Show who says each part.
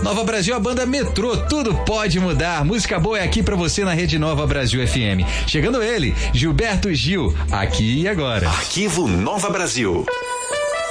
Speaker 1: Nova Brasil, a banda Metrô, tudo pode mudar. Música boa é aqui pra você na Rede Nova Brasil FM. Chegando ele, Gilberto Gil, aqui e agora.
Speaker 2: Arquivo Nova Brasil.